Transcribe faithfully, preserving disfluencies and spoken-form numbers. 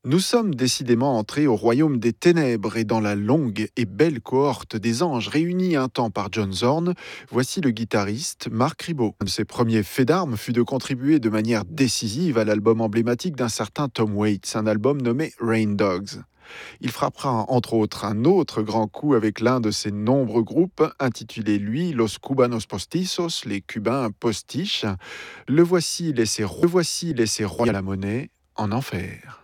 Nous sommes décidément entrés au royaume des ténèbres et dans la longue et belle cohorte des anges réunis un temps par John Zorn, voici le guitariste Mark Ribot. Un de ses premiers faits d'armes fut de contribuer de manière décisive à l'album emblématique d'un certain Tom Waits, un album nommé Rain Dogs. Il frappera entre autres un autre grand coup avec l'un de ses nombreux groupes, intitulé lui Los Cubanos Postizos, les Cubains postiches. Le voici laissé, le voici laissé roi à la monnaie en enfer.